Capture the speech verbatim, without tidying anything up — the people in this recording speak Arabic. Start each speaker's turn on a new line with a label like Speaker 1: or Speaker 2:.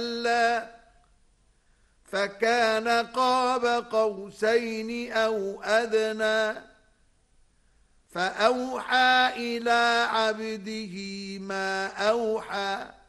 Speaker 1: فكان قاب قوسين أو أدنى فأوحى إلى عبده ما أوحى.